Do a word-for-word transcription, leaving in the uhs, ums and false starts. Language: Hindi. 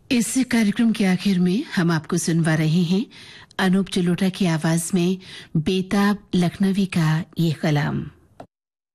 इस कार्यक्रम के आखिर में हम आपको सुनवा रहे हैं अनूप जलोटा की आवाज में बेताब लखनवी का ये कलाम।